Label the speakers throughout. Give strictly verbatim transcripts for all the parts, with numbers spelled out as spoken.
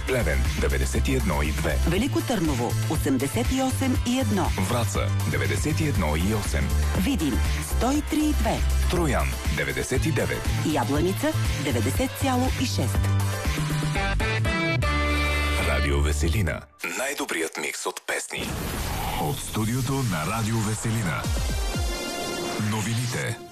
Speaker 1: Плевен деветдесет и едно и две,
Speaker 2: Велико Търново осемдесет и осем и едно,
Speaker 1: Враца деветдесет и едно и осем,
Speaker 2: Видин сто и три и две,
Speaker 1: Троян деветдесет и девет,
Speaker 2: Ябланица деветдесет цяло и шест.
Speaker 1: Радио Веселина. Най-добрият микс от песни. От студиото на Радио Веселина. Новините.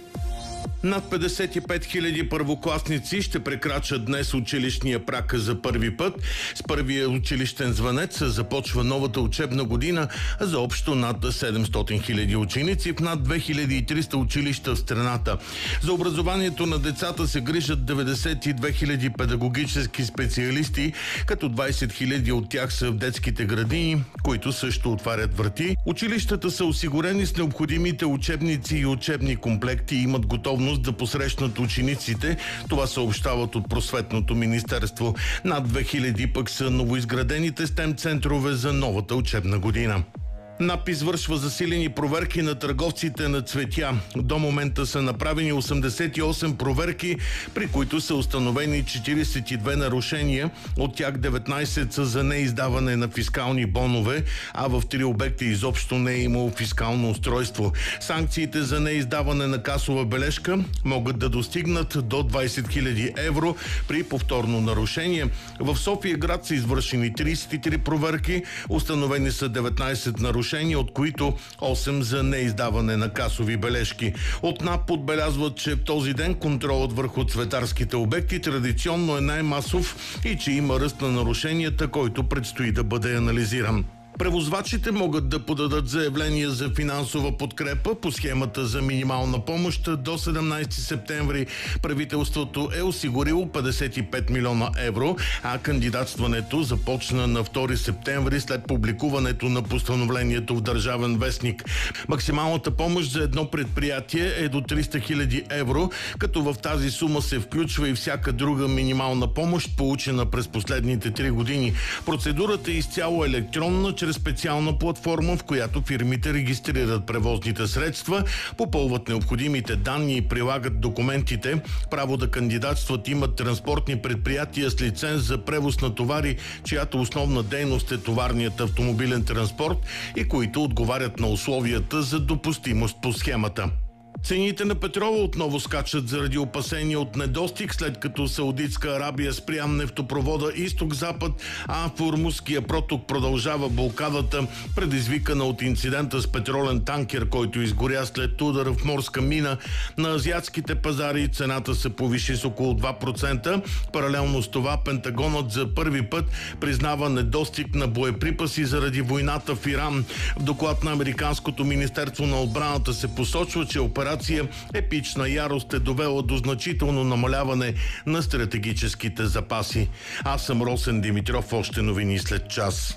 Speaker 3: Над петдесет и пет хиляди първокласници ще прекрачат днес училищния праг за първи път. С първия училищен звънец започва новата учебна година за общо над седемстотин хиляди ученици в над две хиляди и триста училища в страната. За образованието на децата се грижат деветдесет и две хиляди педагогически специалисти, като двадесет хиляди от тях са в детските градини, които също отварят врати. Училищата са осигурени с необходимите учебници и учебни комплекти и имат готовност да посрещнат учениците. Това съобщават от Просветното министерство. Над две хиляди пък са новоизградените стем центрове за новата учебна година. НАП извършва засилени проверки на търговците на цветя. До момента са направени осемдесет и осем проверки, при които са установени четиридесет и две нарушения. От тях деветнадесет са за неиздаване на фискални бонове, а в три обекта изобщо не е имало фискално устройство. Санкциите за неиздаване на касова бележка могат да достигнат до двадесет хиляди евро при повторно нарушение. В София град са извършени тридесет и три проверки, установени са деветнадесет нарушения, от които осем за неиздаване на касови бележки. От НАП отбелязват, че в този ден контролът върху цветарските обекти традиционно е най-масов и че има ръст на нарушенията, който предстои да бъде анализиран. Превозвачите могат да подадат заявление за финансова подкрепа по схемата за минимална помощ до седемнадесети септември. Правителството е осигурило петдесет и пет милиона евро, а кандидатстването започна на втори септември след публикуването на постановлението в Държавен вестник. Максималната помощ за едно предприятие е до триста хиляди евро, като в тази сума се включва и всяка друга минимална помощ, получена през последните три години. Процедурата е изцяло електронна, чрез специална платформа, в която фирмите регистрират превозните средства, попълват необходимите данни и прилагат документите. Право да кандидатстват имат транспортни предприятия с лиценз за превоз на товари, чиято основна дейност е товарният автомобилен транспорт и които отговарят на условията за допустимост по схемата. Цените на петрола отново скачат заради опасения от недостиг, след като Саудитска Арабия спря нефтопровода Изток-Запад, а в Ормузския проток продължава блокадата, предизвикана от инцидента с петролен танкер, който изгоря след удар в морска мина. На азиатските пазари цената се повиши с около два процента. Паралелно с това Пентагонът за първи път признава недостиг на боеприпаси заради войната в Иран. В доклад на Американското министерство на отбраната се посочва, че операция Епична ярост е довела до значително намаляване на стратегическите запаси. Аз съм Росен Димитров, още новини след час.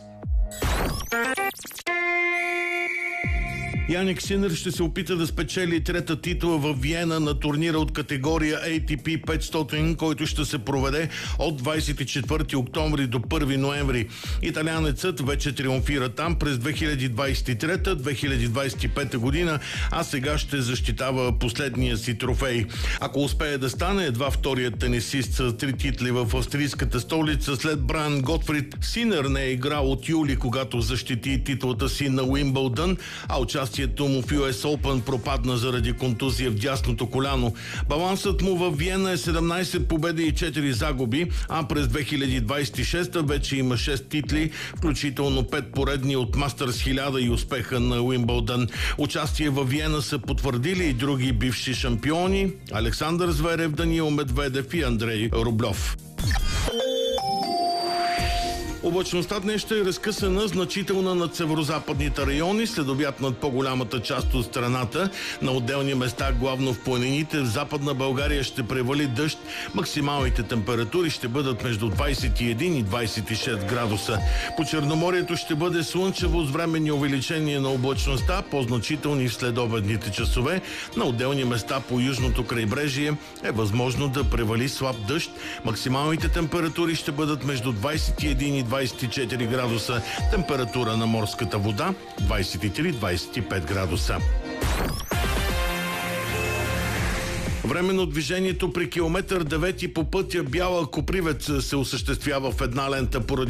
Speaker 3: Яник Синер ще се опита да спечели трета титла в Виена на турнира от категория Ей Ти Пи петстотин, който ще се проведе от двадесет и четвърти октомври до първи ноември. Италианецът вече триумфира там през две хиляди двадесет и трета - две хиляди двадесет и пета година, а сега ще защитава последния си трофей. Ако успее да стане едва вторият тенисист с три титли в австрийската столица след Брайан Готфрид, Синер не е играл от юли, когато защити титлата си на Уимбълдън, а участие му в Ю Ес Open пропадна заради контузия в дясното коляно. Балансът му във Виена е седемнадесет победи и четири загуби, а през две хиляди двадесет и шеста вече има шест титли, включително пет поредни от Мастърс хиляда и успеха на Уимбълдън. Участие във Виена са потвърдили и други бивши шампиони – Александър Зверев, Даниил Медведев и Андрей Рублев. Облачността днес ще е разкъсана, значителна над северозападните райони, следобед над по-голямата част от страната. На отделни места, главно в планините, в Западна България ще превали дъжд. Максималните температури ще бъдат между двадесет и един и двадесет и шест градуса. По Черноморието ще бъде слънчево с временни увеличения на облачността, по-значителни в следобедните часове. На отделни места по южното крайбрежие е възможно да превали слаб дъжд. Максималните температури ще бъдат между двадесет и един и двадесет и четири градуса. Температура на морската вода двадесет и три - двадесет и пет градуса. Временно движението при километър девети по пътя Бяла Копривец се осъществява в една лента поради